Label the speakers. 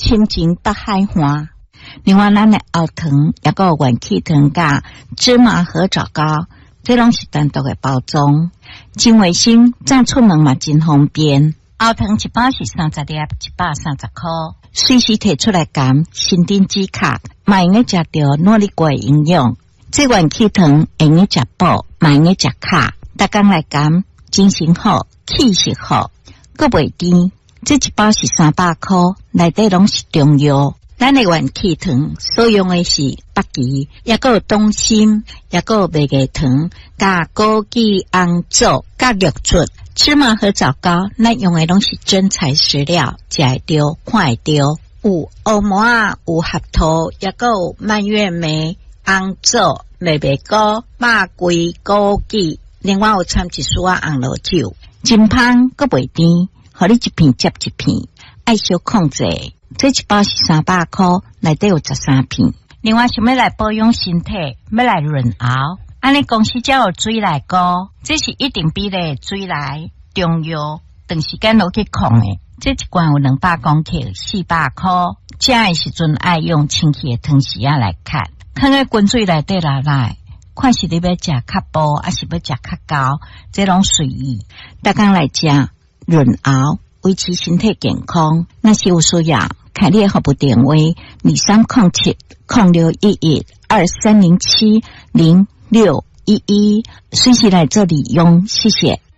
Speaker 1: 心情北海花。另外，咱的熬糖也个元气糖加芝麻和枣糕，这拢是单独的包装。真卫生，再出门嘛真方便。熬糖一包是30粒，130块，随时摕出来减，身体止卡，嘛用个食到努力过的营养。这元气糖用个食补，嘛用个食卡，逐工来减，精神好，气色好，阁袂甜。这一包是300块，内底拢是中药。咱的元气糖所用的是北芪，也个有冬参，也个有麦芽糖，加枸杞、红枣、加绿竹、芝麻和枣糕。咱用的拢是真材实料，食会到，看会到。有黑木仔，有合桃，也个有蔓越莓、红枣、麦芽糕、肉桂、枸杞，另外有掺一丝红萝酒，真香，阁袂甜，互你一片接一片，爱小控制。这一包是300块，内底有13片。另外，想要来保养身体，要来润喉，安尼公司才有水来膏，这是一定比例水来中药，长时间落去控的。这一罐有200公克，400块。食的时阵爱用清气的汤匙仔来看，放在滚水内底来，看是你要食较薄，还是要食较高，这拢随意。大家来食润喉，维持身体健康。那是有需要。凯列服务电话2307-0611-2307-0611，随时来这里用，谢谢。